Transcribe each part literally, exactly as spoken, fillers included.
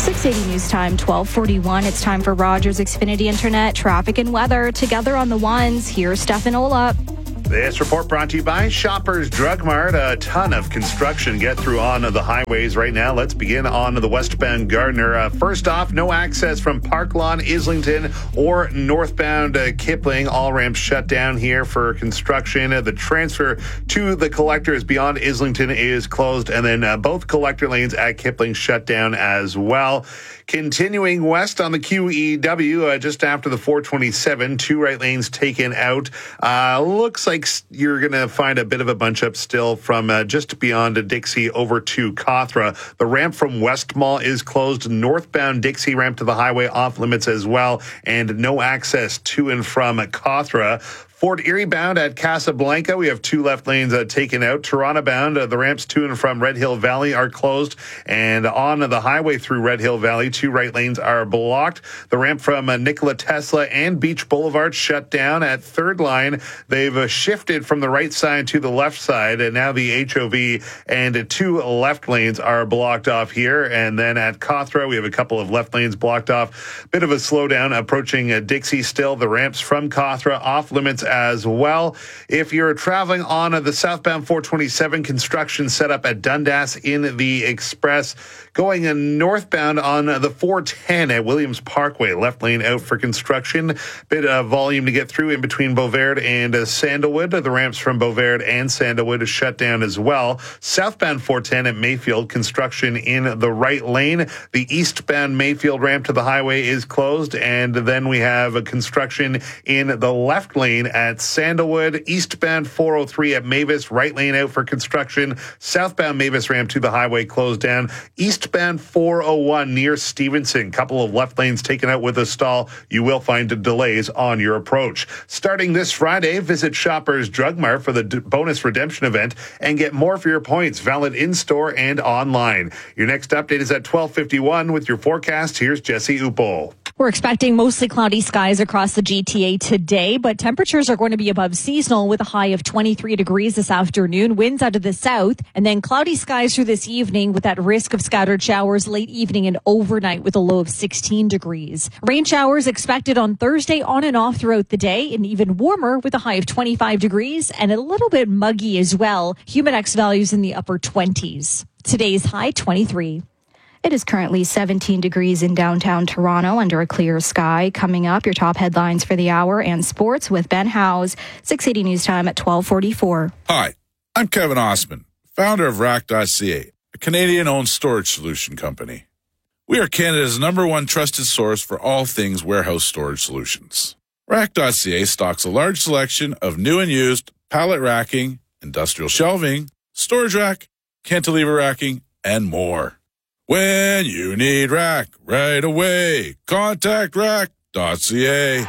six eighty News Time, twelve forty-one. It's time for Rogers Xfinity Internet, traffic and weather. Together on the ones, here's Stefan Olap. This report brought to you by Shoppers Drug Mart. A ton of construction get through on the highways right now. Let's begin on the westbound Gardiner. Uh, first off, no access from Park Lawn, Islington, or northbound uh, Kipling. All ramps shut down here for construction. Uh, the transfer to the collectors beyond Islington is closed, and then uh, both collector lanes at Kipling shut down as well. Continuing west on the Q E W, uh, just after the four twenty-seven, two right lanes taken out. Uh, looks like you're going to find a bit of a bunch up still from uh, just beyond Dixie over to Cawthra. The ramp from West Mall is closed. Northbound Dixie ramp to the highway off limits as well, and no access to and from Cawthra. Fort Erie bound at Casablanca, we have two left lanes uh, taken out. Toronto bound, uh, the ramps to and from Red Hill Valley are closed. And on the highway through Red Hill Valley, two right lanes are blocked. The ramp from uh, Nikola Tesla and Beach Boulevard shut down. At Third Line, they've uh, shifted from the right side to the left side. And now the H O V and two left lanes are blocked off here. And then at Cawthra, we have a couple of left lanes blocked off. Bit of a slowdown approaching uh, Dixie still. The ramps from Cawthra off limits as well. If you're traveling on the southbound four twenty-seven, construction set up at Dundas in the Express. Going northbound on the four ten at Williams Parkway, left lane out for construction. Bit of volume to get through in between Beauvert and Sandalwood. The ramps from Beauvert and Sandalwood is shut down as well. Southbound four ten at Mayfield, construction in the right lane. The eastbound Mayfield ramp to the highway is closed, and then we have a construction in the left lane at Sandalwood. Eastbound four oh three at Mavis, right lane out for construction. Southbound Mavis ramp to the highway closed down. Eastbound four oh one near Stevenson, couple of left lanes taken out with a stall. You will find delays on your approach. Starting this Friday, visit Shoppers Drug Mart for the d- bonus redemption event and get more for your points, valid in-store and online. Your next update is at twelve fifty-one with your forecast. Here's Jesse Upol. We're expecting mostly cloudy skies across the G T A today, but temperatures are going to be above seasonal with a high of twenty-three degrees this afternoon, winds out of the south, and then cloudy skies through this evening with that risk of scattered showers late evening and overnight with a low of sixteen degrees. Rain showers expected on Thursday on and off throughout the day, and even warmer with a high of twenty-five degrees and a little bit muggy as well. Humidex values in the upper twenties. Today's high twenty-three. It is currently seventeen degrees in downtown Toronto under a clear sky. Coming up, your top headlines for the hour and sports with Ben Howes. six eighty News Time at twelve forty-four. Hi, I'm Kevin Osman, founder of Rack dot C A, a Canadian-owned storage solution company. We are Canada's number one trusted source for all things warehouse storage solutions. Rack dot C A stocks a large selection of new and used pallet racking, industrial shelving, storage rack, cantilever racking, and more. When you need rack right away, contact Rack dot C A.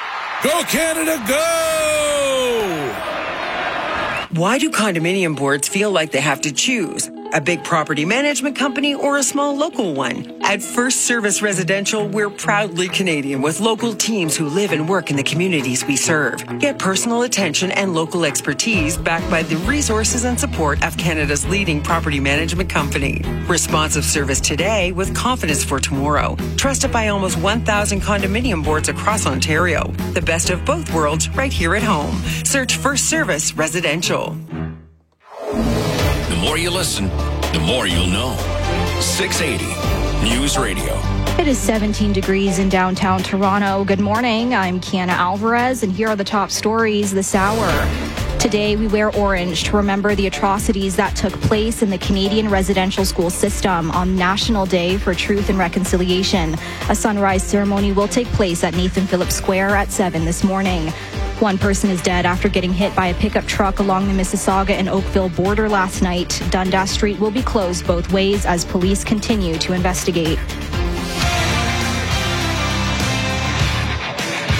Go Canada, go! Why do condominium boards feel like they have to choose? A big property management company or a small local one? At First Service Residential, we're proudly Canadian with local teams who live and work in the communities we serve. Get personal attention and local expertise backed by the resources and support of Canada's leading property management company. Responsive service today with confidence for tomorrow. Trusted by almost one thousand condominium boards across Ontario. The best of both worlds right here at home. Search First Service Residential. The more you listen, the more you'll know. six eighty News Radio. It is seventeen degrees in downtown Toronto. Good morning. I'm Kiana Alvarez, and here are the top stories this hour. Today, we wear orange to remember the atrocities that took place in the Canadian residential school system on National Day for Truth and Reconciliation. A sunrise ceremony will take place at Nathan Phillips Square at seven this morning. One person is dead after getting hit by a pickup truck along the Mississauga and Oakville border last night. Dundas Street will be closed both ways as police continue to investigate. It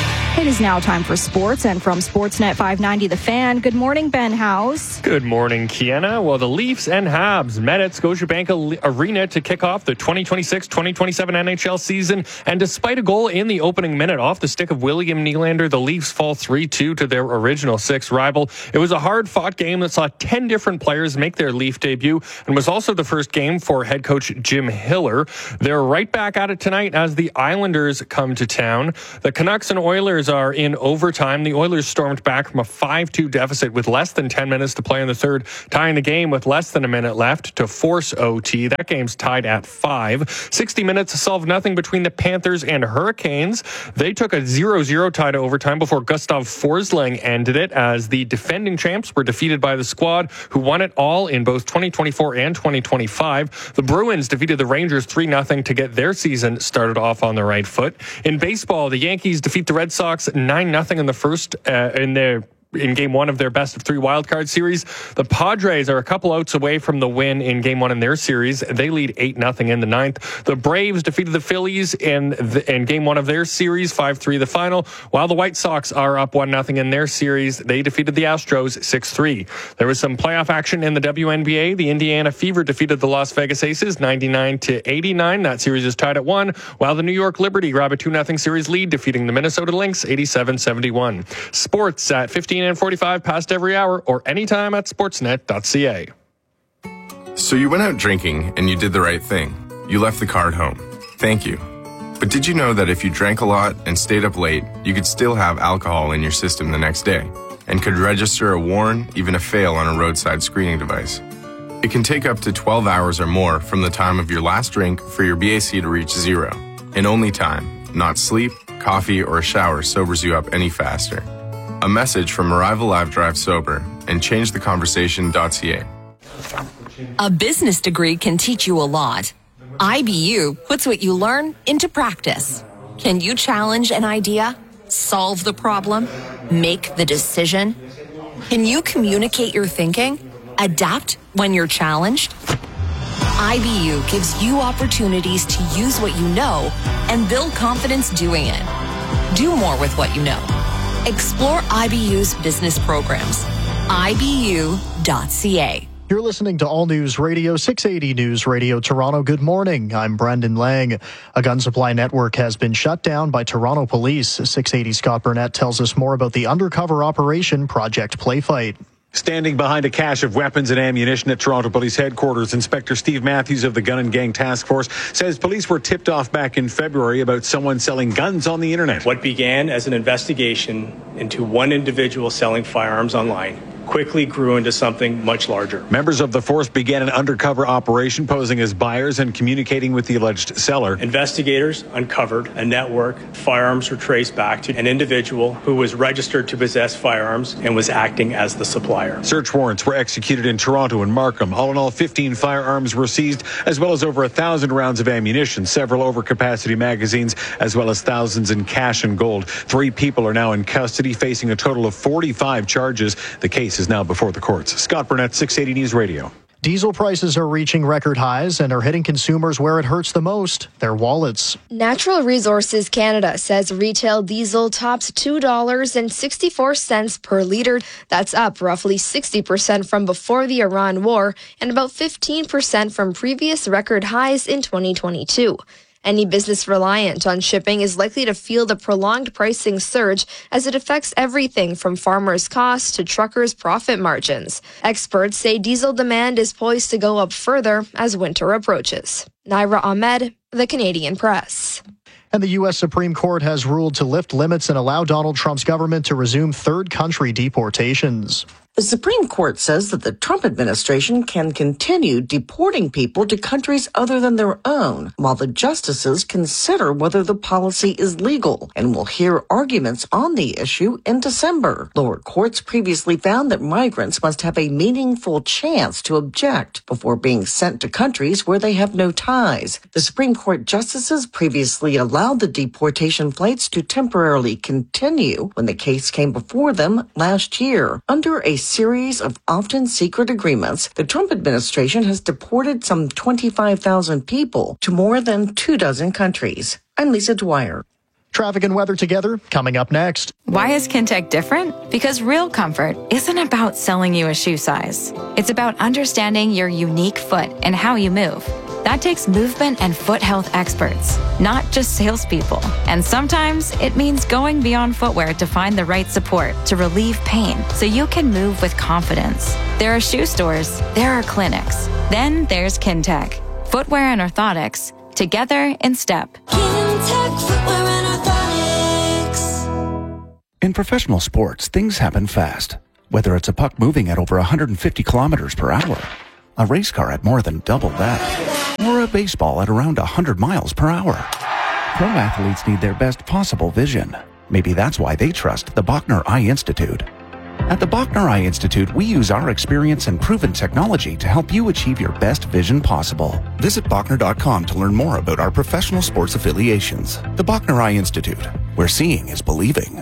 It is now time for sports, and from Sportsnet five ninety The Fan, good morning, Ben House. Good morning, Kiana. Well, the Leafs and Habs met at Scotiabank Arena to kick off the twenty twenty-six twenty twenty-seven N H L season, and despite a goal in the opening minute off the stick of William Nylander, the Leafs fall three two to their original six rival. It was a hard-fought game that saw ten different players make their Leaf debut, and was also the first game for head coach Jim Hiller. They're right back at it tonight as the Islanders come to town. The Canucks and Oilers are in overtime. The Oilers stormed back from a five two deficit with less than ten minutes to play in the third, tying the game with less than a minute left to force O T. That game's tied at five. sixty minutes solved nothing between the Panthers and Hurricanes. They took a zero zero tie to overtime before Gustav Forsling ended it, as the defending champs were defeated by the Squad, who won it all in both twenty twenty-four and twenty twenty-five. The Bruins defeated the Rangers three nothing to get their season started off on the right foot. In baseball, the Yankees defeat the Red Sox nine nothing in the first uh, in their in game one of their best of three wildcard series. The Padres are a couple outs away from the win in game one in their series. They lead eight nothing in the ninth. The Braves defeated the Phillies in the, in game one of their series, five three the final, while the White Sox are up one nothing in their series. They defeated the Astros six three. There was some playoff action in the W N B A. The Indiana Fever defeated the Las Vegas Aces ninety-nine to eighty-nine. That series is tied at one, while the New York Liberty grab a two nothing series lead, defeating the Minnesota Lynx eighty-seven seventy-one. Sports at fifteen and forty-five past every hour, or anytime at sportsnet dot c a. So you went out drinking and you did the right thing. You left the car at home. Thank you. But did you know that if you drank a lot and stayed up late, you could still have alcohol in your system the next day and could register a warn, even a fail on a roadside screening device? It can take up to twelve hours or more from the time of your last drink for your B A C to reach zero. And only time, not sleep, coffee, or a shower sobers you up any faster. A message from Arrival Live Drive Sober and change the conversation dot c a. A business degree can teach you a lot. I B U puts what you learn into practice. Can you challenge an idea, solve the problem, make the decision? Can you communicate your thinking, adapt when you're challenged? I B U gives you opportunities to use what you know and build confidence doing it. Do more with what you know. Explore I B U's business programs. I B U dot c a. You're listening to All News Radio, six eighty News Radio Toronto. Good morning. I'm Brendan Lang. A gun supply network has been shut down by Toronto police. six eighty Scott Burnett tells us more about the undercover operation Project Playfight. Standing behind a cache of weapons and ammunition at Toronto Police Headquarters, Inspector Steve Matthews of the Gun and Gang Task Force says police were tipped off back in February about someone selling guns on the internet. What began as an investigation into one individual selling firearms online quickly grew into something much larger. Members of the force began an undercover operation posing as buyers and communicating with the alleged seller. Investigators uncovered a network. Firearms were traced back to an individual who was registered to possess firearms and was acting as the supplier. Search warrants were executed in Toronto and Markham. All in all, fifteen firearms were seized, as well as over a thousand rounds of ammunition, several overcapacity magazines, as well as thousands in cash and gold. Three people are now in custody, facing a total of forty-five charges. The case is now before the courts. Scott Burnett, six eighty News Radio. Diesel prices are reaching record highs and are hitting consumers where it hurts the most, their wallets. Natural Resources Canada says retail diesel tops two dollars and sixty-four cents per litre. That's up roughly sixty percent from before the Iran war and about fifteen percent from previous record highs in twenty twenty-two. Any business reliant on shipping is likely to feel the prolonged pricing surge as it affects everything from farmers' costs to truckers' profit margins. Experts say diesel demand is poised to go up further as winter approaches. Naira Ahmed, The Canadian Press. And the U S Supreme Court has ruled to lift limits and allow Donald Trump's government to resume third country deportations. The Supreme Court says that the Trump administration can continue deporting people to countries other than their own, while the justices consider whether the policy is legal, and will hear arguments on the issue in December. Lower courts previously found that migrants must have a meaningful chance to object before being sent to countries where they have no ties. The Supreme Court justices previously allowed the deportation flights to temporarily continue when the case came before them last year. Under a series of often secret agreements, the Trump administration has deported some twenty-five thousand people to more than two dozen countries. I'm Lisa Dwyer. Traffic and weather together, coming up next. Why is Kintec different? Because real comfort isn't about selling you a shoe size. It's about understanding your unique foot and how you move. That takes movement and foot health experts, not just salespeople. And sometimes it means going beyond footwear to find the right support to relieve pain so you can move with confidence. There are shoe stores, there are clinics. Then there's Kintec. Footwear and orthotics, together in step. Kintec Footwear and Orthotics. In professional sports, things happen fast. Whether it's a puck moving at over one hundred fifty kilometers per hour, a race car at more than double that, or a baseball at around one hundred miles per hour. Pro athletes need their best possible vision. Maybe that's why they trust the Bachner Eye Institute. At the Bachner Eye Institute, we use our experience and proven technology to help you achieve your best vision possible. Visit Bachner dot com to learn more about our professional sports affiliations. The Bachner Eye Institute, where seeing is believing.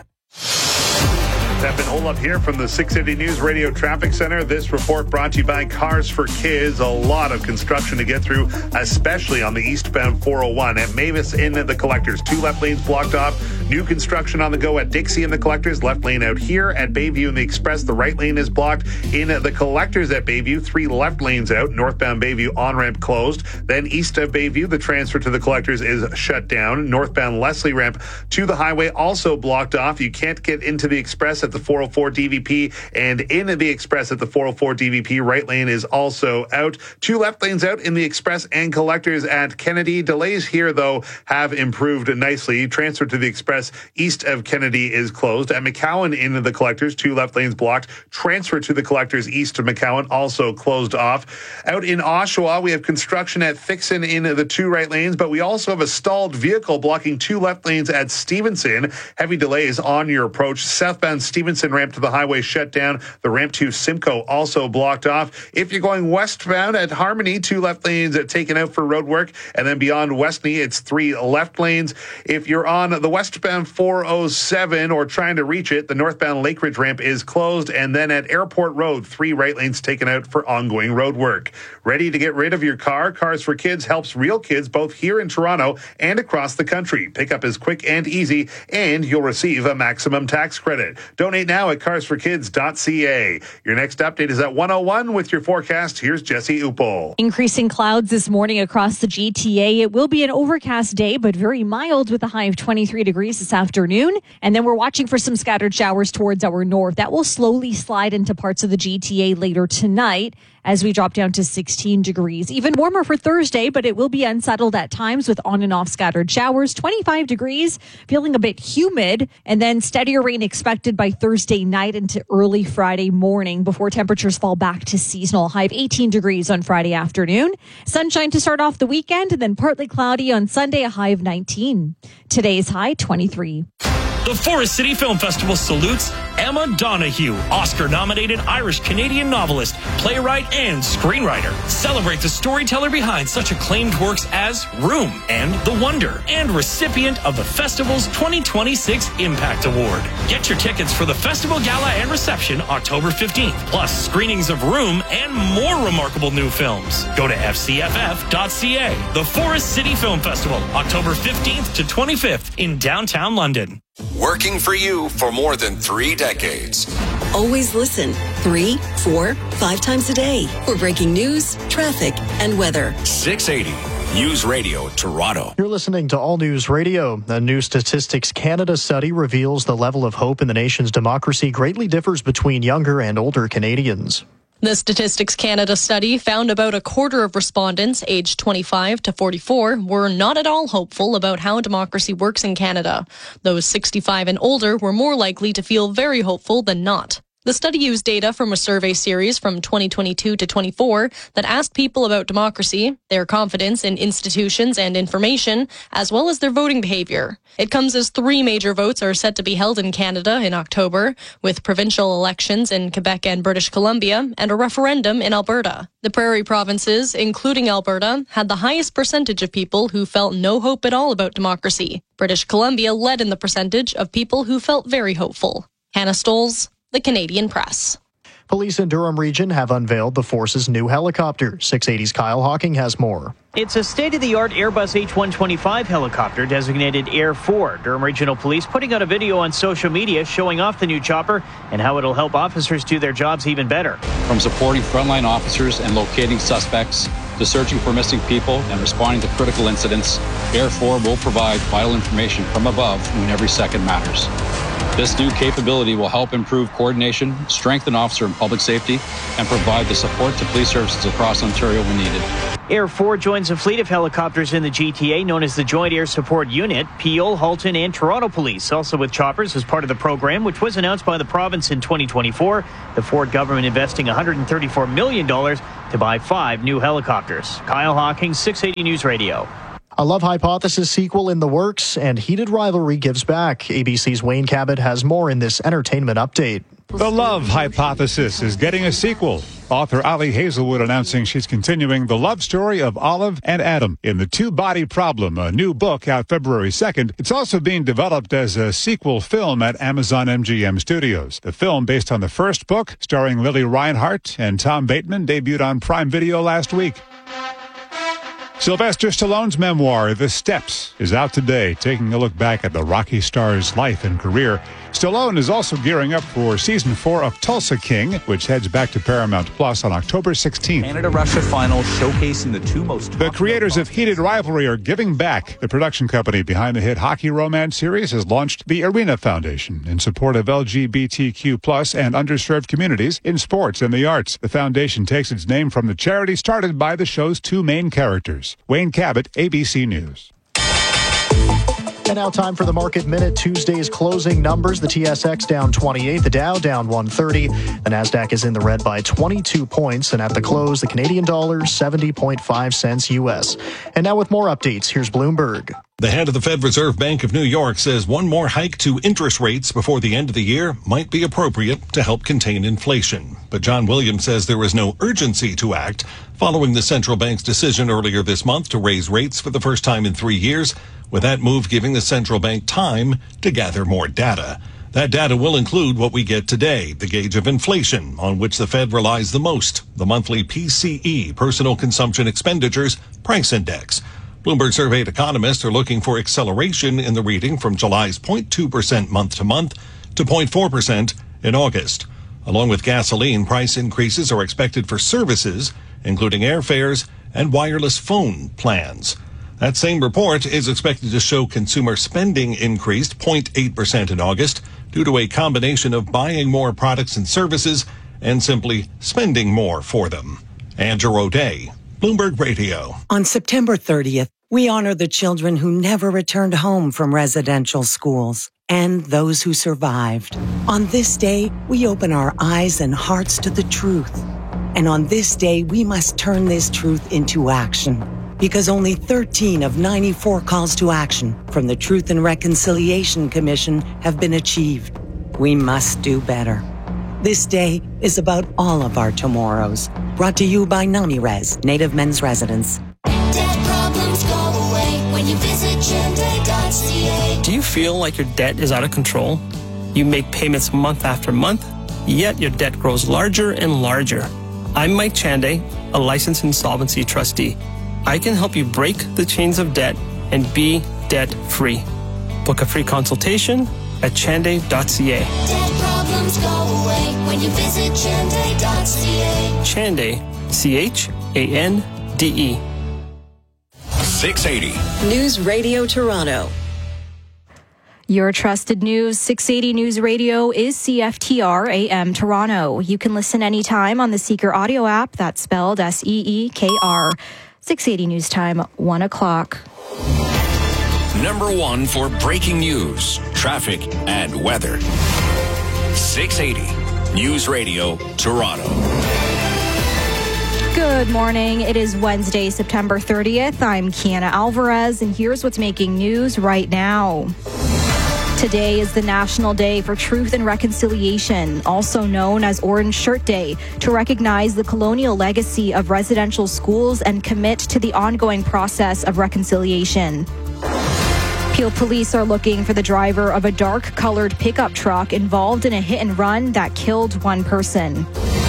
Evan Olaf here from the six eighty News Radio Traffic Center. This report brought to you by Cars for Kids. A lot of construction to get through, especially on the eastbound four oh one. At Mavis in the Collectors, two left lanes blocked off. New construction on the go at Dixie in the Collectors, left lane out here. At Bayview in the Express, the right lane is blocked. In the Collectors at Bayview, three left lanes out. Northbound Bayview on-ramp closed. Then east of Bayview, the transfer to the Collectors is shut down. Northbound Leslie ramp to the highway also blocked off. You can't get into the Express at the four oh four D V P, and in the Express at the four oh four D V P, right lane is also out. Two left lanes out in the Express and Collectors at Kennedy. Delays here, though, have improved nicely. Transfer to the Express east of Kennedy is closed. At McCowan in the Collectors, two left lanes blocked. Transfer to the Collectors east of McCowan also closed off. Out in Oshawa, we have construction at Fixon in the two right lanes, but we also have a stalled vehicle blocking two left lanes at Stevenson. Heavy delays on your approach. Southbound Stevenson ramp to the highway shut down. The ramp to Simcoe also blocked off. If you're going westbound at Harmony, two left lanes are taken out for road work. And then beyond Westney, it's three left lanes. If you're on the westbound four oh seven or trying to reach it, the northbound Lake Ridge ramp is closed. And then at Airport Road, three right lanes taken out for ongoing road work. Ready to get rid of your car? Cars for Kids helps real kids both here in Toronto and across the country. Pickup is quick and easy, and you'll receive a maximum tax credit. Donate now at cars for kids dot c a. Your next update is at one oh one with your forecast. Here's Jesse Upol. Increasing clouds this morning across the G T A. It will be an overcast day, but very mild with a high of twenty-three degrees this afternoon. And then we're watching for some scattered showers towards our north. That will slowly slide into parts of the G T A later tonight as we drop down to sixteen degrees. Even warmer for Thursday, but it will be unsettled at times with on and off scattered showers. twenty-five degrees, feeling a bit humid, and then steadier rain expected by Thursday night into early Friday morning before temperatures fall back to seasonal. High of eighteen degrees on Friday afternoon. Sunshine to start off the weekend, and then partly cloudy on Sunday, a high of nineteen. Today's high, twenty-three. The Forest City Film Festival salutes Emma Donoghue, Oscar-nominated Irish-Canadian novelist, playwright, and screenwriter. Celebrate the storyteller behind such acclaimed works as Room and The Wonder, and recipient of the festival's twenty twenty-six Impact Award. Get your tickets for the festival gala and reception October fifteenth, plus screenings of Room and more remarkable new films. Go to f c f f dot c a. The Forest City Film Festival, October fifteenth to twenty-fifth in downtown London. Working for you for more than three decades. Always listen three, four, five times a day for breaking news, traffic, and weather. six eighty News Radio Toronto. You're listening to All News Radio. A new Statistics Canada study reveals the level of hope in the nation's democracy greatly differs between younger and older Canadians. The Statistics Canada study found about a quarter of respondents aged twenty-five to forty-four were not at all hopeful about how democracy works in Canada. Those sixty-five and older were more likely to feel very hopeful than not. The study used data from a survey series from twenty twenty-two to twenty-four that asked people about democracy, their confidence in institutions and information, as well as their voting behavior. It comes as three major votes are set to be held in Canada in October, with provincial elections in Quebec and British Columbia, and a referendum in Alberta. The Prairie provinces, including Alberta, had the highest percentage of people who felt no hope at all about democracy. British Columbia led in the percentage of people who felt very hopeful. Hannah Stolz, The Canadian Press. Police in Durham Region have unveiled the force's new helicopter. six eighty's Kyle Hawking has more. It's a state-of-the-art Airbus H one twenty-five helicopter designated Air four. Durham Regional Police putting out a video on social media showing off the new chopper and how it'll help officers do their jobs even better. From supporting frontline officers and locating suspects to searching for missing people and responding to critical incidents, Air four will provide vital information from above when every second matters. This new capability will help improve coordination, strengthen officer and public safety, and provide the support to police services across Ontario when needed. Air four joins a fleet of helicopters in the G T A known as the Joint Air Support Unit. Peel, Halton, and Toronto Police also with choppers as part of the program, which was announced by the province in twenty twenty-four. The Ford government investing one hundred thirty-four million dollars to buy five new helicopters. Kyle Hawking, six eighty News Radio. A Love Hypothesis sequel in the works, and heated rivalry gives back. A B C's Wayne Cabot has more in this entertainment update. The Love Hypothesis is getting a sequel. Author Ali Hazelwood announcing she's continuing the love story of Olive and Adam in The Two-Body Problem, a new book out February second. It's also being developed as a sequel film at Amazon M G M Studios. The film, based on the first book, starring Lily Reinhart and Tom Bateman, debuted on Prime Video last week. Sylvester Stallone's memoir, The Steps, is out today, taking a look back at the Rocky star's life and career. Stallone is also gearing up for season four of Tulsa King, which heads back to Paramount Plus on October sixteenth. Canada-Russia final showcasing the two most... The creators of Heated Rivalry are giving back. The production company behind the hit hockey romance series has launched the Arena Foundation in support of L G B T Q plus and underserved communities in sports and the arts. The foundation takes its name from the charity started by the show's two main characters. Wayne Cabot, A B C News. And now time for the Market Minute. Tuesday's closing numbers. The T S X down twenty-eight, the Dow down one thirty. The Nasdaq is in the red by twenty-two points. And at the close, the Canadian dollar seventy point five cents U S. And now with more updates, here's Bloomberg. The head of the Fed Reserve Bank of New York says one more hike to interest rates before the end of the year might be appropriate to help contain inflation. But John Williams says there is no urgency to act following the central bank's decision earlier this month to raise rates for the first time in three years, with that move giving the central bank time to gather more data. That data will include what we get today, the gauge of inflation, on which the Fed relies the most, the monthly P C E, Personal Consumption Expenditures Price Index. Bloomberg surveyed economists are looking for acceleration in the reading from July's zero point two percent month-to-month to zero point four percent in August. Along with gasoline, price increases are expected for services, including airfares and wireless phone plans. That same report is expected to show consumer spending increased zero point eight percent in August due to a combination of buying more products and services and simply spending more for them. Andrew O'Day, Bloomberg Radio. On September thirtieth, we honor the children who never returned home from residential schools and those who survived. On this day, we open our eyes and hearts to the truth. And on this day, we must turn this truth into action. Because only thirteen of ninety-four calls to action from the Truth and Reconciliation Commission have been achieved. We must do better. This day is about all of our tomorrows. Brought to you by NamiRes, Native Men's Residence. Debt problems go away when you visit Chende dot C A. Do you feel like your debt is out of control? You make payments month after month, yet your debt grows larger and larger. I'm Mike Chande, a licensed insolvency trustee. I can help you break the chains of debt and be debt-free. Book a free consultation at Chande dot C A. Debt problems go away when you visit Chende dot C A. Chande, C H A N D E. six eighty. News Radio Toronto. Your trusted news, six eighty News Radio is C F T R A M Toronto. You can listen anytime on the Seeker audio app. That's spelled S E E K R. six eighty News Time, one o'clock. Number one for breaking news, traffic, and weather. six eighty News Radio Toronto. Good morning. It is Wednesday, September thirtieth. I'm Kiana Alvarez, and here's what's making news right now. Today is the National Day for Truth and Reconciliation, also known as Orange Shirt Day, to recognize the colonial legacy of residential schools and commit to the ongoing process of reconciliation. Peel police are looking for the driver of a dark-colored pickup truck involved in a hit and run that killed one person.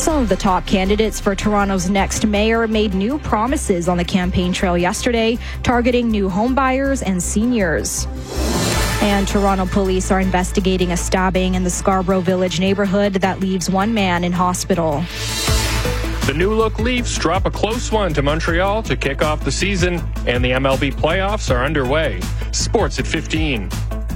Some of the top candidates for Toronto's next mayor made new promises on the campaign trail yesterday, targeting new homebuyers and seniors. And Toronto police are investigating a stabbing in the Scarborough Village neighborhood that leaves one man in hospital. The new look Leafs drop a close one to Montreal to kick off the season, and the M L B playoffs are underway. Sports at fifteen.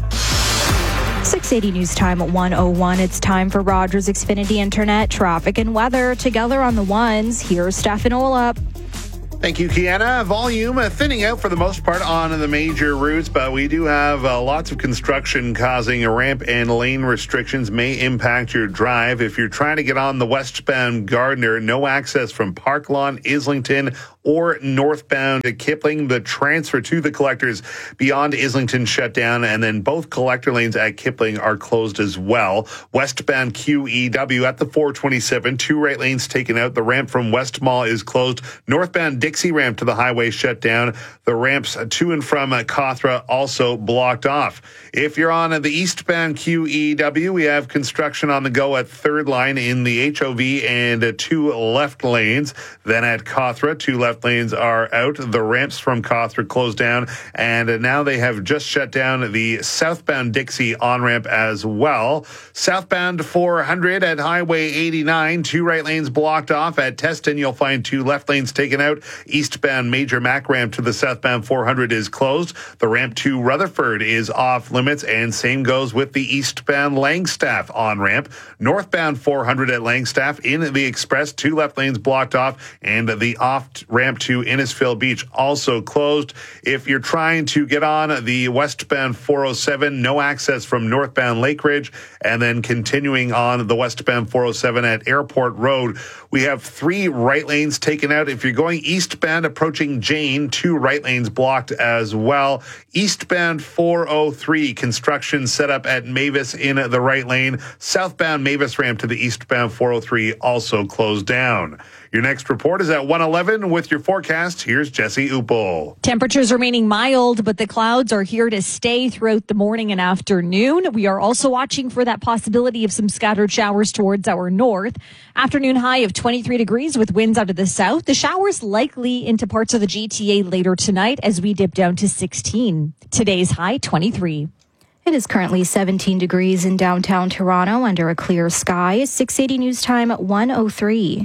six eighty News Time at one oh one. It's time for Rogers Xfinity Internet, traffic and weather. Together on the ones, here's Stefan Olap. Thank you, Kiana. Volume uh, thinning out for the most part on the major routes, but we do have uh, lots of construction causing a ramp and lane restrictions may impact your drive. If you're trying to get on the westbound Gardner, no access from Park Lawn, Islington, or northbound to Kipling. The transfer to the collectors beyond Islington shut down, and then both collector lanes at Kipling are closed as well. Westbound Q E W at the four twenty-seven, two right lanes taken out. The ramp from West Mall is closed. Northbound Dixie ramp to the highway shut down. The ramps to and from Cawthra also blocked off. If you're on the eastbound Q E W, we have construction on the go at third line in the H O V and two left lanes. Then at Cawthra, two left lanes are out. The ramps from Cawthra closed down, and now they have just shut down the southbound Dixie on-ramp as well. Southbound four hundred at Highway eighty-nine, two right lanes blocked off. At Teston, you'll find two left lanes taken out. Eastbound Major Mac ramp to the southbound four hundred is closed. The ramp to Rutherford is off limits, and same goes with the eastbound Langstaff on-ramp. Northbound four hundred at Langstaff in the express, two left lanes blocked off, and the off-ramp to Innisfil Beach also closed. If you're trying to get on the westbound four oh seven, no access from northbound Lake Ridge, and then continuing on the westbound four oh seven at Airport Road, we have three right lanes taken out. If you're going eastbound approaching Jane, two right lanes blocked as well. Eastbound four oh three, construction set up at Mavis in the right lane. Southbound Mavis ramp to the eastbound four oh three also closed down. Your next report is at one eleven with your forecast. Here's Jesse Upel. Temperatures remaining mild, but the clouds are here to stay throughout the morning and afternoon. We are also watching for that possibility of some scattered showers towards our north. Afternoon high of twenty-three degrees with winds out of the south. The showers likely into parts of the G T A later tonight as we dip down to sixteen. Today's high twenty-three. It is currently seventeen degrees in downtown Toronto under a clear sky. six eighty News Time at one oh three.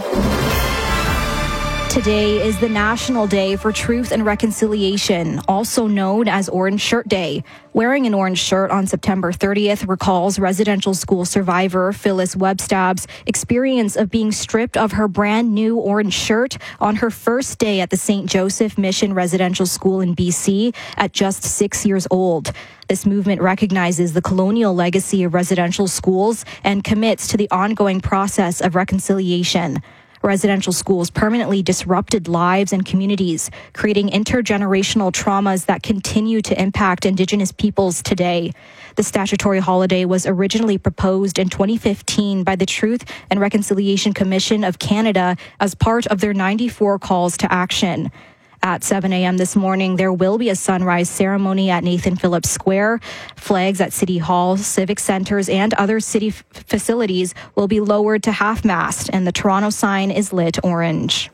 Today is the National Day for Truth and Reconciliation, also known as Orange Shirt Day. Wearing an orange shirt on September thirtieth recalls residential school survivor Phyllis Webstab's experience of being stripped of her brand new orange shirt on her first day at the Saint Joseph Mission Residential School in B C at just six years old. This movement recognizes the colonial legacy of residential schools and commits to the ongoing process of reconciliation. Residential schools permanently disrupted lives and communities, creating intergenerational traumas that continue to impact Indigenous peoples today. The statutory holiday was originally proposed in twenty fifteen by the Truth and Reconciliation Commission of Canada as part of their ninety-four calls to action. At seven a.m. this morning, there will be a sunrise ceremony at Nathan Phillips Square. Flags at City Hall, civic centers, and other city f- facilities will be lowered to half-mast, and the Toronto sign is lit orange.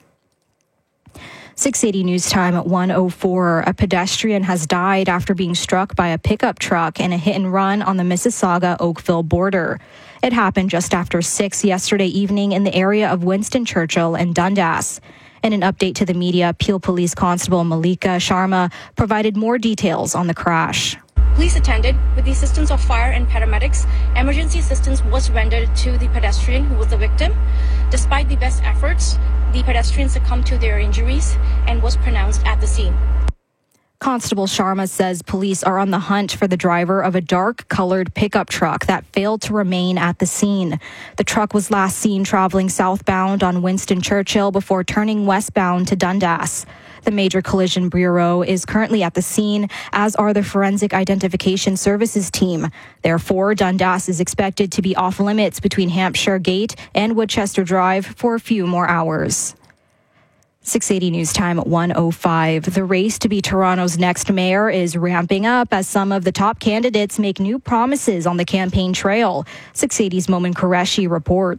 six eighty News Time at one oh four. A pedestrian has died after being struck by a pickup truck in a hit-and-run on the Mississauga-Oakville border. It happened just after six yesterday evening in the area of Winston Churchill and Dundas. In an update to the media, Peel Police Constable Malika Sharma provided more details on the crash. Police attended with the assistance of fire and paramedics. Emergency assistance was rendered to the pedestrian who was the victim. Despite the best efforts, the pedestrian succumbed to their injuries and was pronounced at the scene. Constable Sharma says police are on the hunt for the driver of a dark-colored pickup truck that failed to remain at the scene. The truck was last seen traveling southbound on Winston Churchill before turning westbound to Dundas. The Major Collision Bureau is currently at the scene, as are the Forensic Identification Services team. Therefore, Dundas is expected to be off limits between Hampshire Gate and Woodchester Drive for a few more hours. six eighty News Time at one oh five. The race to be Toronto's next mayor is ramping up as some of the top candidates make new promises on the campaign trail. six eighty's Momin Qureshi reports.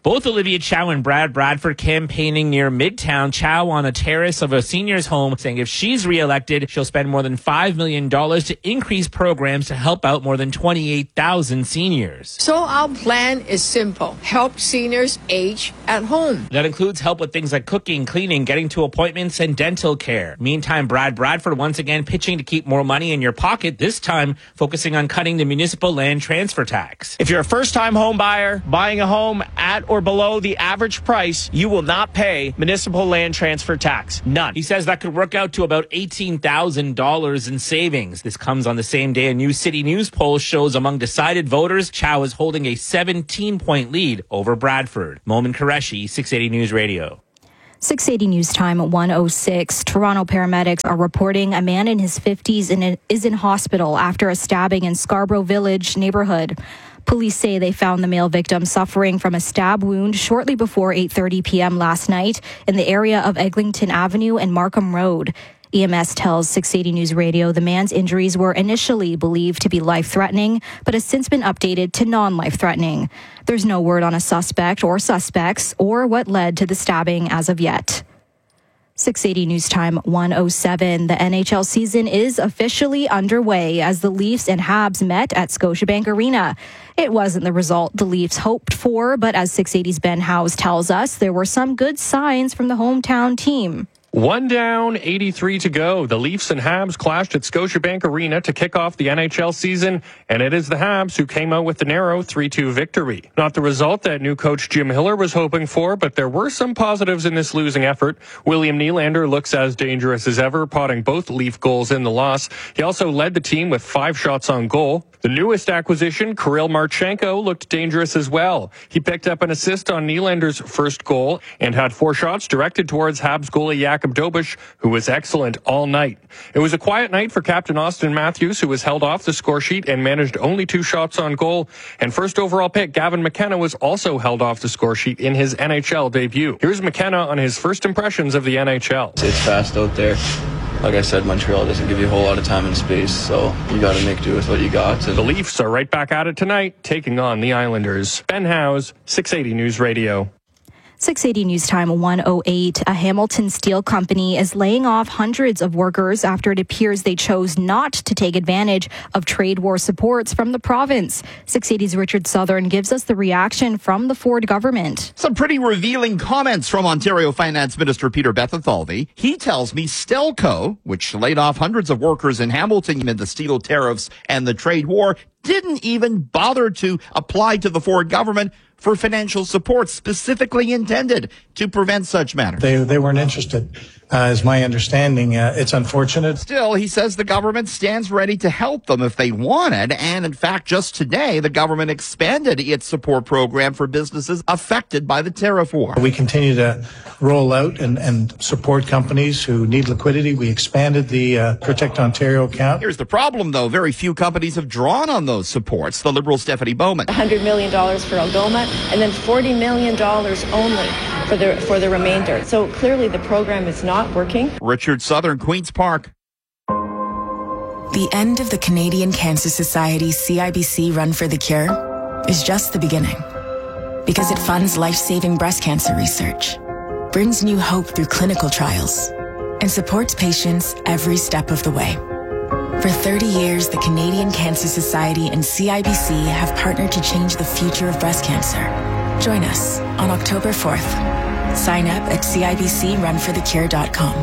Both Olivia Chow and Brad Bradford campaigning near Midtown. Chow on a terrace of a senior's home, saying if she's reelected, she'll spend more than five million dollars to increase programs to help out more than twenty-eight thousand seniors. So our plan is simple. Help seniors age at home. That includes help with things like cooking, cleaning, getting to appointments, and dental care. Meantime, Brad Bradford once again pitching to keep more money in your pocket, this time focusing on cutting the municipal land transfer tax. If you're a first-time home buyer buying a home at or below the average price, you will not pay municipal land transfer tax. None. He says that could work out to about eighteen thousand dollars in savings. This comes on the same day a new City News poll shows among decided voters, Chow is holding a seventeen-point lead over Bradford. Momin Qureshi, six eighty News Radio. six eighty News Time one oh six. Toronto paramedics are reporting a man in his fifties in, is in hospital after a stabbing in Scarborough Village neighborhood. Police say they found the male victim suffering from a stab wound shortly before eight thirty p.m. last night in the area of Eglinton Avenue and Markham Road. E M S tells six eighty News Radio the man's injuries were initially believed to be life-threatening, but has since been updated to non-life-threatening. There's no word on a suspect or suspects or what led to the stabbing as of yet. six eighty News Time one oh seven. The N H L season is officially underway as the Leafs and Habs met at Scotiabank Arena. It wasn't the result the Leafs hoped for, but as six eighty's Ben Howes tells us, there were some good signs from the hometown team. One down, eighty-three to go. The Leafs and Habs clashed at Scotiabank Arena to kick off the N H L season, and it is the Habs who came out with the narrow three two victory. Not the result that new coach Jim Hiller was hoping for, but there were some positives in this losing effort. William Nylander looks as dangerous as ever, potting both Leaf goals in the loss. He also led the team with five shots on goal. The newest acquisition, Kirill Marchenko, looked dangerous as well. He picked up an assist on Nylander's first goal and had four shots directed towards Habs goalie Jakub Dobush, who was excellent all night. It was a quiet night for Captain Austin Matthews, who was held off the score sheet and managed only two shots on goal. And first overall pick, Gavin McKenna, was also held off the score sheet in his N H L debut. Here's McKenna on his first impressions of the N H L. It's fast out there. Like I said, Montreal doesn't give you a whole lot of time and space, so you got to make do with what you got. The Leafs are right back at it tonight, taking on the Islanders. Ben Howes, six eighty News Radio. six eighty News Time one oh eight. A Hamilton Steel company is laying off hundreds of workers after it appears they chose not to take advantage of trade war supports from the province. six eighty's Richard Southern gives us the reaction from the Ford government. Some pretty revealing comments from Ontario Finance Minister Peter Bethithaldy. He tells me Stelco, which laid off hundreds of workers in Hamilton amid the steel tariffs and the trade war, didn't even bother to apply to the Ford government for financial support specifically intended to prevent such matters. They they weren't interested, uh, is my understanding. Uh, it's unfortunate. Still, he says the government stands ready to help them if they wanted. And in fact, just today, the government expanded its support program for businesses affected by the tariff war. We continue to roll out and, and support companies who need liquidity. We expanded the uh, Protect Ontario account. Here's the problem, though. Very few companies have drawn on those supports. The Liberal Stephanie Bowman. one hundred million dollars for Algoma, and then forty million dollars only for the for the remainder. So clearly the program is not working. Richard Southern, Queen's Park. The end of the Canadian Cancer Society C I B C Run for the Cure is just the beginning. Because it funds life-saving breast cancer research, brings new hope through clinical trials, and supports patients every step of the way. For thirty years, the Canadian Cancer Society and C I B C have partnered to change the future of breast cancer. Join us on October fourth. Sign up at C I B C run for the cure dot com.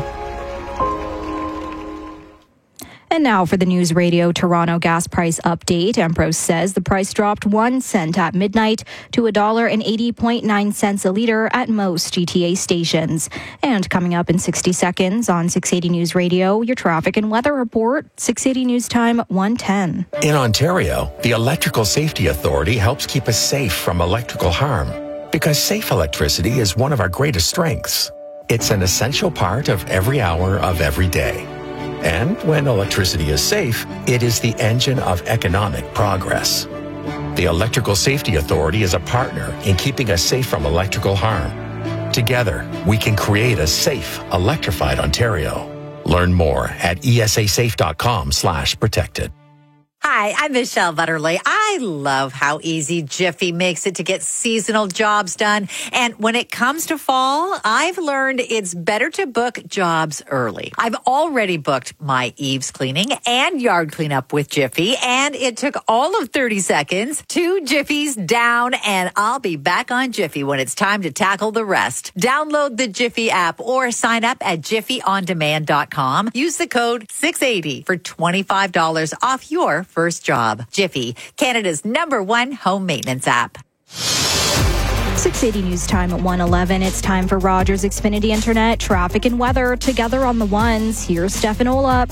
And now for the News Radio Toronto gas price update. Ambrose says the price dropped one cent at midnight to one dollar and eighty point nine cents a litre at most G T A stations. And coming up in sixty seconds on six eighty News Radio, your traffic and weather report, six eighty News Time one ten. In Ontario, the Electrical Safety Authority helps keep us safe from electrical harm because safe electricity is one of our greatest strengths. It's an essential part of every hour of every day. And when electricity is safe, it is the engine of economic progress. The Electrical Safety Authority is a partner in keeping us safe from electrical harm. Together, we can create a safe, electrified Ontario. Learn more at E S A safe dot com slash protected. Hi, I'm Michelle Butterly. I I love how easy Jiffy makes it to get seasonal jobs done. And when it comes to fall, I've learned it's better to book jobs early. I've already booked my eaves cleaning and yard cleanup with Jiffy, and it took all of thirty seconds. Two Jiffies down, and I'll be back on Jiffy when it's time to tackle the rest. Download the Jiffy app or sign up at jiffy on demand dot com. Use the code six eighty for twenty-five dollars off your first job. Jiffy, Canada's number one home maintenance app. six eighty News Time at one eleven. It's time for Rogers Xfinity Internet, traffic and weather together on the ones. Here's Stefan Olap.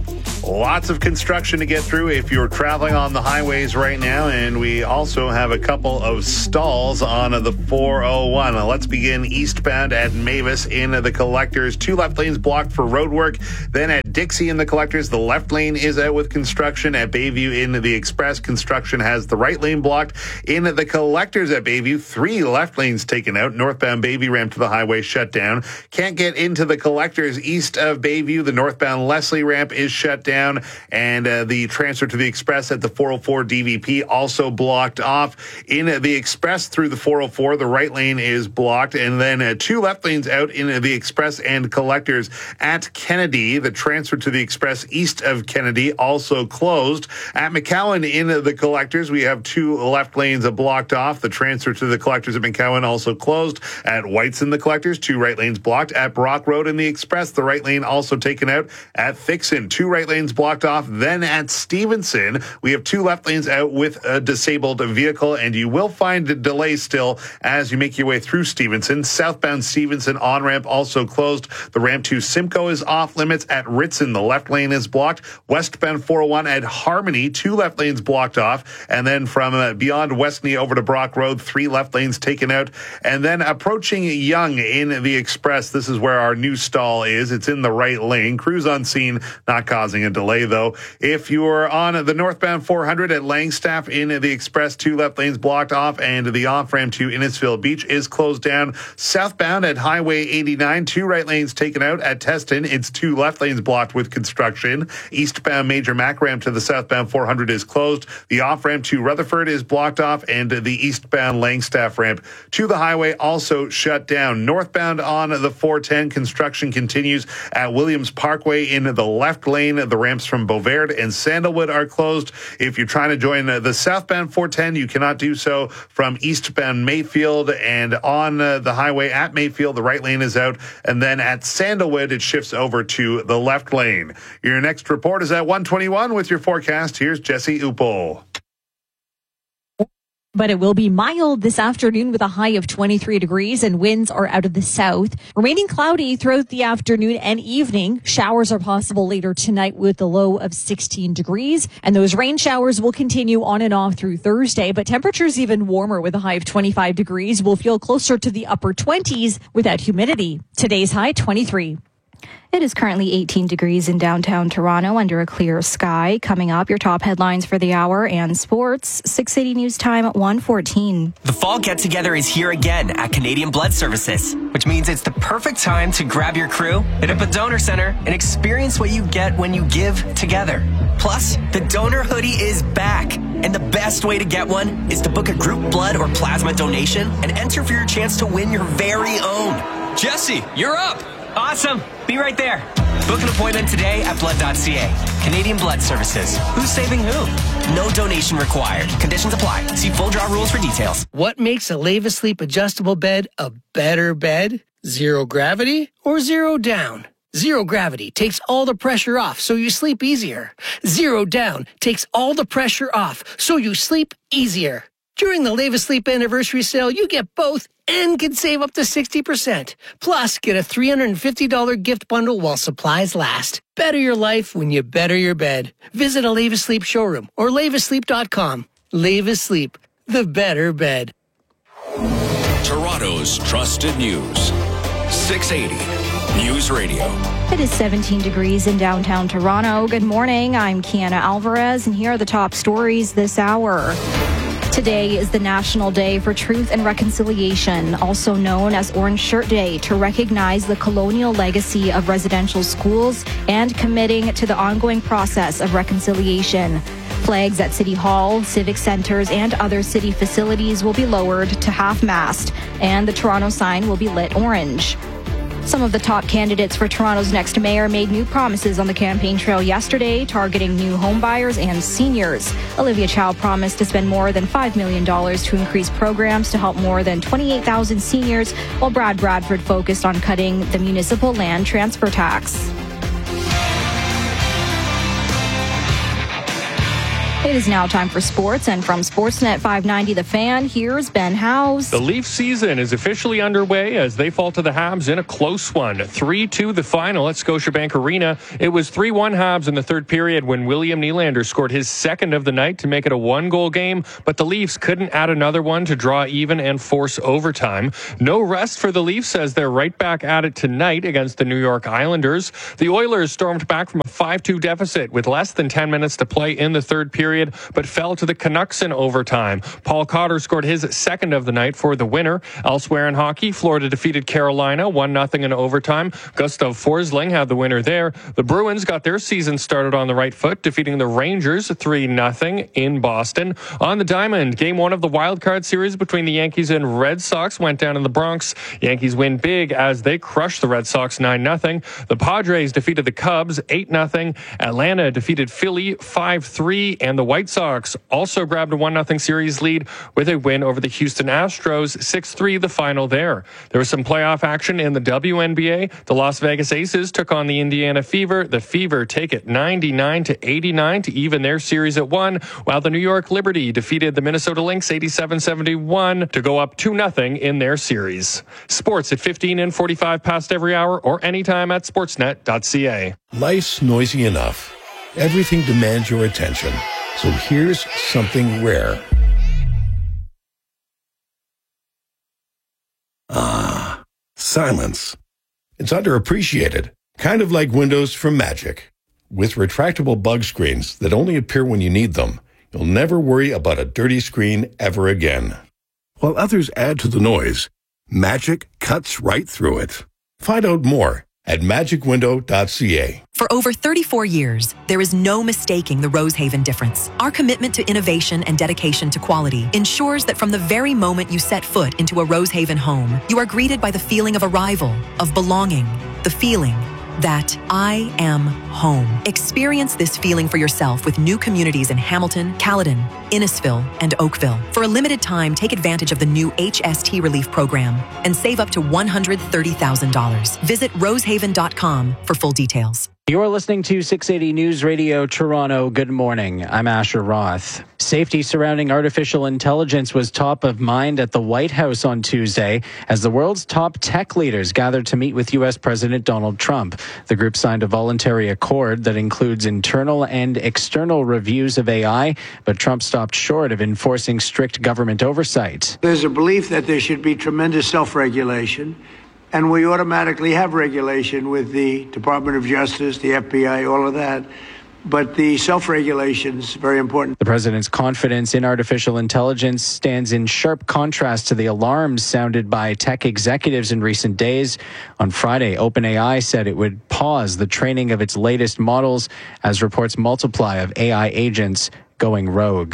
Lots of construction to get through if you're traveling on the highways right now, and we also have a couple of stalls on the four oh one. Let's begin eastbound at Mavis in the collectors. Two left lanes blocked for road work. Then at Dixie in the collectors, the left lane is out with construction. At Bayview in the express, construction has the right lane blocked. In the collectors at Bayview, three left lanes taken out. Northbound Bayview ramp to the highway shut down. Can't get into the collectors east of Bayview. The northbound Leslie ramp is shut down. Down, and uh, the transfer to the express at the four oh four D V P also blocked off. In uh, the express through the four oh four, the right lane is blocked, and then uh, two left lanes out in uh, the express and collectors at Kennedy. The transfer to the express east of Kennedy also closed. At McCowan in uh, the collectors, we have two left lanes uh, blocked off. The transfer to the collectors at McCowan also closed. At White's in the collectors, two right lanes blocked. At Brock Road in the express, the right lane also taken out. At Thixon, two right lanes blocked off. Then at Stevenson, we have two left lanes out with a disabled vehicle, and you will find a delay still as you make your way through Stevenson. Southbound Stevenson on-ramp also closed. The ramp to Simcoe is off limits. At Ritson, the left lane is blocked. Westbound four oh one at Harmony, two left lanes blocked off. And then from uh, beyond Westney over to Brock Road, three left lanes taken out. And then approaching Young in the express, this is where our new stall is. It's in the right lane. Crews on scene, not causing a delay, though. If you're on the northbound four hundred at Langstaff in the express, two left lanes blocked off, and the off-ramp to Innisfil Beach is closed down. Southbound at Highway eighty-nine, two right lanes taken out. At Teston, it's two left lanes blocked with construction. Eastbound Major Mac ramp to the southbound four hundred is closed. The off-ramp to Rutherford is blocked off, and the eastbound Langstaff ramp to the highway also shut down. Northbound on the four ten, construction continues at Williams Parkway in the left lane. The ramps from Beauvert and Sandalwood are closed. If you're trying to join the southbound four ten, you cannot do so from eastbound Mayfield, and on uh, the highway at Mayfield, the right lane is out, and then at Sandalwood, it shifts over to the left lane. Your next report is at one twenty-one with your forecast. Here's Jesse Upel. But it will be mild this afternoon with a high of twenty-three degrees, and winds are out of the south. Remaining cloudy throughout the afternoon and evening. Showers are possible later tonight with a low of sixteen degrees. And those rain showers will continue on and off through Thursday. But temperatures even warmer with a high of twenty-five degrees. Will feel closer to the upper twenties without humidity. Today's high, twenty-three. It is currently eighteen degrees in downtown Toronto under a clear sky. Coming up, your top headlines for the hour and sports. six eighty News Time at one fourteen. The fall get-together is here again at Canadian Blood Services, which means it's the perfect time to grab your crew, hit up a donor center, and experience what you get when you give together. Plus, the donor hoodie is back. And the best way to get one is to book a group blood or plasma donation and enter for your chance to win your very own. Jesse, you're up. Awesome. Be right there. Book an appointment today at blood dot c a. Canadian Blood Services. Who's saving who? No donation required. Conditions apply. See full draw rules for details. What makes a Leva Sleep adjustable bed a better bed? Zero gravity or zero down? Zero gravity takes all the pressure off so you sleep easier. Zero down takes all the pressure off so you sleep easier. During the Leva Sleep anniversary sale, you get both and can save up to sixty percent. Plus, get a three hundred fifty dollars gift bundle while supplies last. Better your life when you better your bed. Visit a Leva Sleep showroom or leva sleep dot com. Leva Sleep, the better bed. Toronto's trusted news. six eighty News Radio. It is seventeen degrees in downtown Toronto. Good morning. I'm Kiana Alvarez, and here are the top stories this hour. Today is the National Day for Truth and Reconciliation, also known as Orange Shirt Day, to recognize the colonial legacy of residential schools and committing to the ongoing process of reconciliation. Flags at City Hall, civic centers, and other city facilities will be lowered to half-mast, and the Toronto sign will be lit orange. Some of the top candidates for Toronto's next mayor made new promises on the campaign trail yesterday, targeting new homebuyers and seniors. Olivia Chow promised to spend more than five million dollars to increase programs to help more than twenty-eight thousand seniors, while Brad Bradford focused on cutting the municipal land transfer tax. It is now time for sports, and from Sportsnet five ninety The Fan, here's Ben Howes. The Leaf season is officially underway as they fall to the Habs in a close one. three two the final at Scotiabank Arena. It was three one Habs in the third period when William Nylander scored his second of the night to make it a one-goal game, but the Leafs couldn't add another one to draw even and force overtime. No rest for the Leafs as they're right back at it tonight against the New York Islanders. The Oilers stormed back from a five two deficit with less than ten minutes to play in the third period, but fell to the Canucks in overtime. Paul Cotter scored his second of the night for the winner. Elsewhere in hockey, Florida defeated Carolina one nothing in overtime. Gustav Forsling had the winner there. The Bruins got their season started on the right foot, defeating the Rangers three nothing in Boston. On the diamond, game one of the wild card series between the Yankees and Red Sox went down in the Bronx. Yankees win big as they crushed the Red Sox nine nothing. The Padres defeated the Cubs eight nothing. Atlanta defeated Philly five three, and the White Sox also grabbed a one nothing series lead with a win over the Houston Astros, six three the final there. There was some playoff action in the W N B A. The Las Vegas Aces took on the Indiana Fever. The Fever take it ninety-nine to eighty-nine to even their series at one, while the New York Liberty defeated the Minnesota Lynx eighty-seven seventy-one to go up two nothing in their series. Sports at fifteen and forty-five past every hour or anytime at sportsnet dot c a. Life's noisy enough. Everything demands your attention. So here's something rare. Ah, silence. It's underappreciated, kind of like windows from Magic. With retractable bug screens that only appear when you need them, you'll never worry about a dirty screen ever again. While others add to the noise, Magic cuts right through it. Find out more at magic window dot c a. For over thirty-four years, there is no mistaking the Rosehaven difference. Our commitment to innovation and dedication to quality ensures that from the very moment you set foot into a Rosehaven home, you are greeted by the feeling of arrival, of belonging, the feeling that I am home. Experience this feeling for yourself with new communities in Hamilton, Caledon, Innisfil, and Oakville. For a limited time, take advantage of the new H S T Relief Program and save up to one hundred thirty thousand dollars. Visit rosehaven dot com for full details. You're listening to six eighty News Radio Toronto. Good morning. I'm Asher Roth. Safety surrounding artificial intelligence was top of mind at the White House on Tuesday as the world's top tech leaders gathered to meet with U S President Donald Trump. The group signed a voluntary accord that includes internal and external reviews of A I, but Trump stopped short of enforcing strict government oversight. There's a belief that there should be tremendous self-regulation, and we automatically have regulation with the Department of Justice, the F B I, all of that. But the self-regulation is very important. The president's confidence in artificial intelligence stands in sharp contrast to the alarms sounded by tech executives in recent days. On Friday, OpenAI said it would pause the training of its latest models as reports multiply of A I agents going rogue.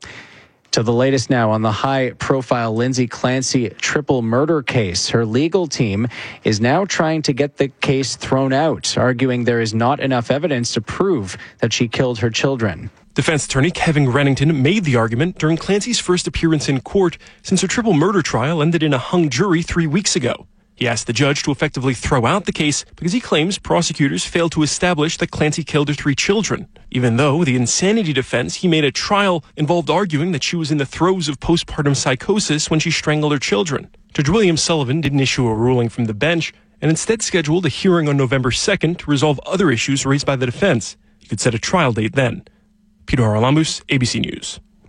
To the latest now on the high-profile Lindsay Clancy triple murder case. Her legal team is now trying to get the case thrown out, arguing there is not enough evidence to prove that she killed her children. Defense attorney Kevin Rennington made the argument during Clancy's first appearance in court since her triple murder trial ended in a hung jury three weeks ago. He asked the judge to effectively throw out the case because he claims prosecutors failed to establish that Clancy killed her three children, even though the insanity defense he made at trial involved arguing that she was in the throes of postpartum psychosis when she strangled her children. Judge William Sullivan didn't issue a ruling from the bench and instead scheduled a hearing on November second to resolve other issues raised by the defense. He could set a trial date then. Peter Haralambous, A B C News.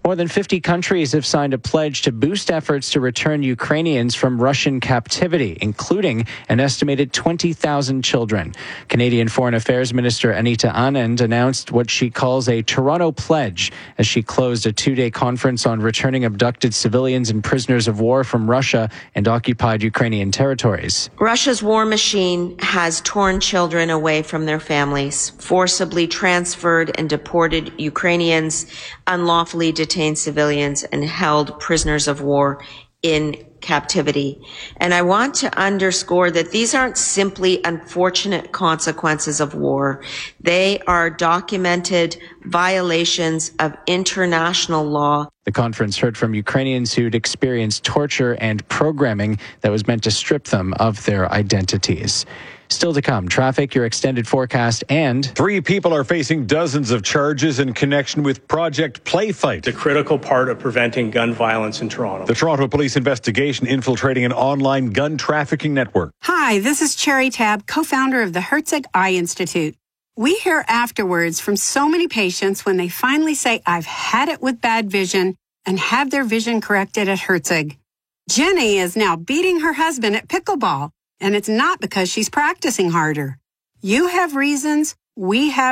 More than fifty countries have signed a pledge to boost efforts to return Ukrainians from Russian captivity, including an estimated twenty thousand children. Canadian Foreign Affairs Minister Anita Anand announced what she calls a Toronto pledge as she closed a two-day conference on returning abducted civilians and prisoners of war from Russia and occupied Ukrainian territories. Russia's war machine has torn children away from their families, forcibly transferred and deported Ukrainians, unlawfully detained civilians, and held prisoners of war in captivity. And I want to underscore that these aren't simply unfortunate consequences of war. They are documented violations of international law. The conference heard from Ukrainians who'd experienced torture and programming that was meant to strip them of their identities. Still to come, traffic, your extended forecast, and three people are facing dozens of charges in connection with Project Playfight. It's a critical part of preventing gun violence in Toronto. The Toronto Police investigation infiltrating an online gun trafficking network. Hi, this is Cherry Tab, co-founder of the Herzog Eye Institute. We hear afterwards from so many patients when they finally say, I've had it with bad vision, and have their vision corrected at Herzog. Jenny is now beating her husband at pickleball. And it's not because she's practicing harder. You have reasons, we have